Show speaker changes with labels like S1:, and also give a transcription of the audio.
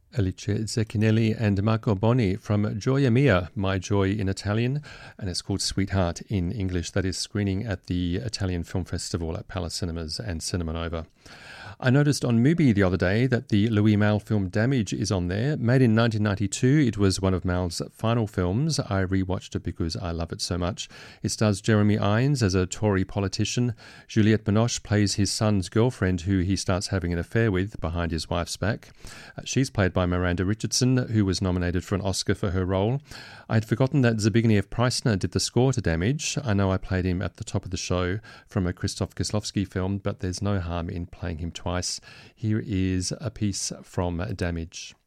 S1: Alice Zecchinelli and Marco Boni from Gioia Mia, My Joy in Italian, and it's called Sweetheart in English. That is screening at the Italian Film Festival at Palace Cinemas and Cinema Nova. I noticed on Mubi the other day that the Louis Malle film Damage is on there. Made in 1992, it was one of Malle's final films. I rewatched it because I love it so much. It stars Jeremy Irons as a Tory politician. Juliette Binoche plays his son's girlfriend, who he starts having an affair with behind his wife's back. She's played by Miranda Richardson, who was nominated for an Oscar for her role. I had forgotten that Zbigniew Preissner did the score to Damage. I know I played him at the top of the show from a Krzysztof Kieslowski film, but there's no harm in playing him twice. Here is a piece from Damage.